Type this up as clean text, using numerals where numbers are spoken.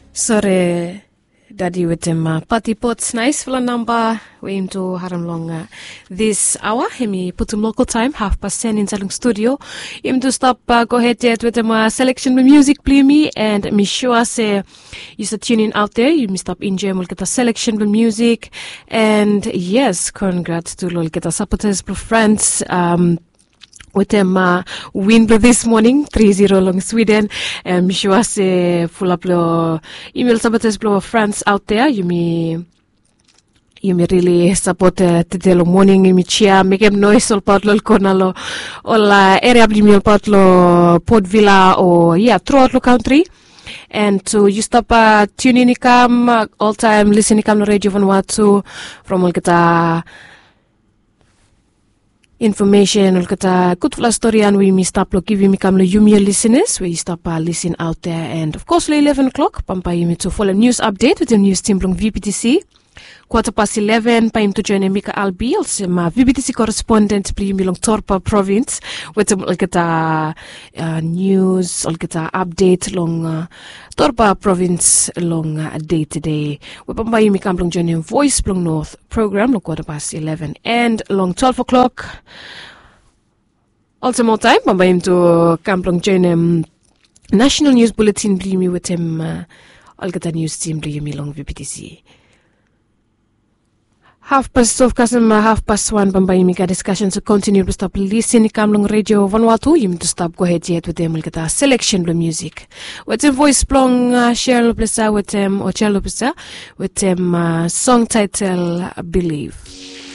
Sore Daddy with him party pots nice for a number we aim to haram long this hour hemi put him local time 10:30 in Salung studio aim to stop go ahead yet with him selection of music play me and me sure say you start tuning out there you must stop enjoy we'll get a selection of music and yes congrats to all get a supporters friends with them win this morning 3-0 long Sweden sure say full up lo email supporters blow friends out there you may really support titelo morning you may cheer make them noise all part lo konalo all area blimio part lo Port Villa or yeah throughout the country. And to you stop tuning ikam all time listening ikam no radio Vanuatu from all kita information or kata good flash story and we stop lo give me come lo you listeners we stop listen out there and of course 11 o'clock pampa you to follow news update with the news team long VPTC 11:15 pa to join Mika Albi also my VPTC correspondent play me long Torpa province with the kata news or kata update long Torpa province long day today we pampa you come long join voice long north program long 11:15 and long 12 o'clock also more time pampa him to come long join national news bulletin play me with him all kata news team play me long VPTC 1:30 pambayim mika discussion so continue to stop listen kamlong radio Vanuatu you to stop go ahead yet with them will get a selection of music with them voice plong share with them or cello with them song title Believe.